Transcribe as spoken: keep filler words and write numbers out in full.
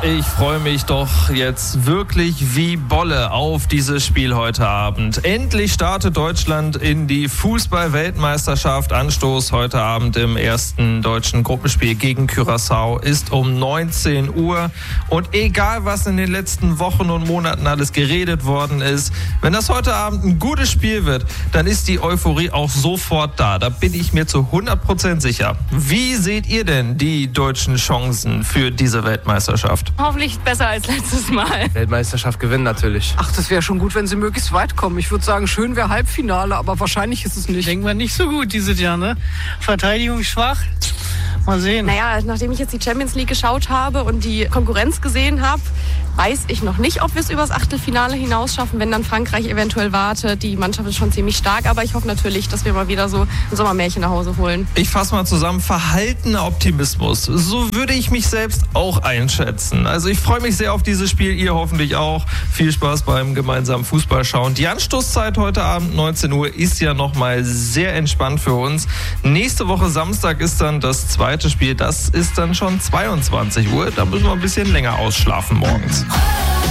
ich freue mich doch jetzt wirklich wie Bolle auf dieses Spiel heute Abend. Endlich startet Deutschland in die Fußball-Weltmeisterschaft. Anstoß heute Abend im ersten deutschen Gruppenspiel gegen Curaçao ist um neunzehn Uhr. Und egal, was in den letzten Wochen und Monaten alles geredet worden ist, wenn das heute Abend ein gutes Spiel wird, dann ist die Euphorie auch sofort da. Da bin ich mir zu hundert Prozent sicher. Wie seht ihr denn die deutschen Chancen für diese Weltmeisterschaft? Hoffentlich besser als letztes Mal. Weltmeisterschaft gewinnen natürlich. Ach, das wäre schon gut, wenn sie möglichst weit kommen. Ich würde sagen, schön wäre Halbfinale, aber wahrscheinlich ist es nicht. Denken wir nicht so gut dieses Jahr, ne? Verteidigung schwach. Mal sehen. Naja, nachdem ich jetzt die Champions League geschaut habe und die Konkurrenz gesehen habe, weiß ich noch nicht, ob wir es übers Achtelfinale hinaus schaffen, wenn dann Frankreich eventuell wartet. Die Mannschaft ist schon ziemlich stark, aber ich hoffe natürlich, dass wir mal wieder so ein Sommermärchen nach Hause holen. Ich fasse mal zusammen, verhaltener Optimismus. So würde ich mich selbst auch einschätzen. Also ich freue mich sehr auf dieses Spiel, ihr hoffentlich auch. Viel Spaß beim gemeinsamen Fußballschauen. Die Anstoßzeit heute Abend neunzehn Uhr ist ja nochmal sehr entspannt für uns. Nächste Woche Samstag ist dann das zweite Spiel. Das ist dann schon zweiundzwanzig Uhr. Da müssen wir ein bisschen länger ausschlafen morgens.